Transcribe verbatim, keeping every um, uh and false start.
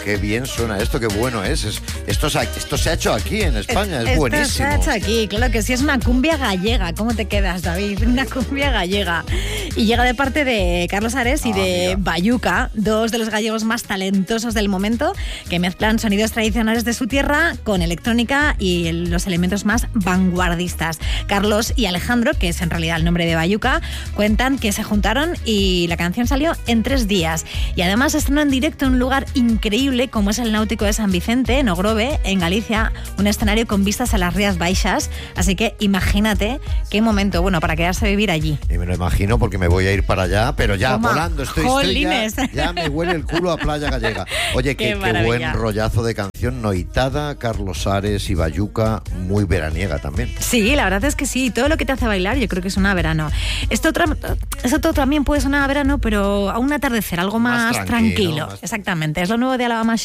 qué bien suena esto, qué bueno es. es esto, se ha, esto se ha hecho aquí en España, es, es buenísimo. Esto se ha hecho aquí, claro que sí, es una cumbia gallega. ¿Cómo te quedas, David? Una cumbia gallega. Y llega de parte de Carlos Ares y ah, de mira. Bayuca, dos de los gallegos más talentosos del momento, que mezclan sonidos tradicionales de su tierra con electrónica y el, los elementos más vanguardistas. Carlos y Alejandro, que es en realidad el nombre de Bayuca, cuentan que se juntaron y la canción salió en tres días. Y además estrenó en directo en un lugar increíble como es el Náutico de San Vicente, en Ogrove, en Galicia, un escenario con vistas a las Rías Baixas. Así que imagínate qué momento, bueno, para quedarse a vivir allí. Y me lo imagino porque me voy a ir para allá, pero ya Toma, volando estoy, estoy ya, ya me huele el culo a playa gallega. Oye, qué, qué, qué buen rollazo de canción, noitada, Carlos Ares y Bayuca, muy veraniega también. Sí, la verdad es que sí, todo lo que te hace bailar yo creo que suena a verano. Esto, tra- esto también puede sonar a verano, pero a un atardecer, algo más, más tranquilo. tranquilo. Más... Exactamente, es lo nuevo de Alabama